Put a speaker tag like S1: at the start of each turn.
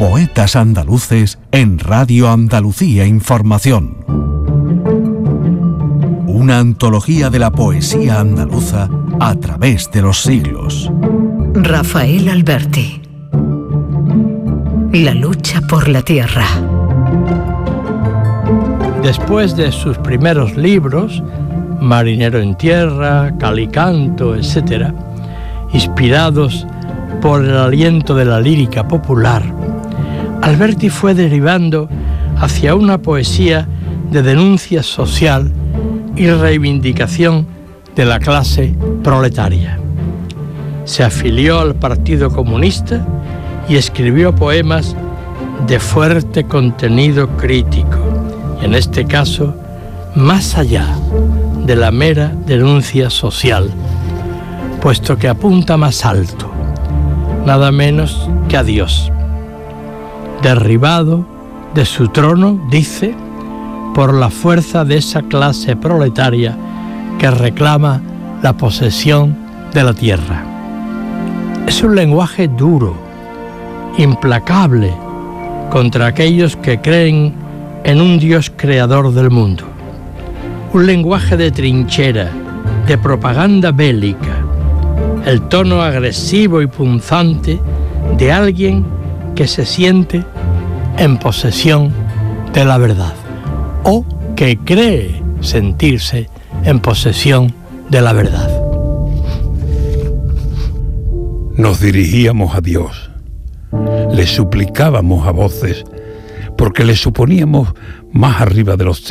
S1: Poetas andaluces en Radio Andalucía Información. Una antología de la poesía andaluza a través de los siglos.
S2: Rafael Alberti. La lucha por la tierra.
S3: Después de sus primeros libros, Marinero en tierra, Calicanto, etc., inspirados por el aliento de la lírica popular, Alberti fue derivando hacia una poesía de denuncia social y reivindicación de la clase proletaria. Se afilió al Partido Comunista y escribió poemas de fuerte contenido crítico, y en este caso, más allá de la mera denuncia social, puesto que apunta más alto, nada menos que a Dios. Derribado de su trono, dice, por la fuerza de esa clase proletaria que reclama la posesión de la tierra. Es un lenguaje duro, implacable, contra aquellos que creen en un Dios creador del mundo. Un lenguaje de trinchera, de propaganda bélica, el tono agresivo y punzante de alguien que se siente en posesión de la verdad, o que cree sentirse en posesión de la verdad.
S4: Nos dirigíamos a Dios, le suplicábamos a voces, porque le suponíamos más arriba de los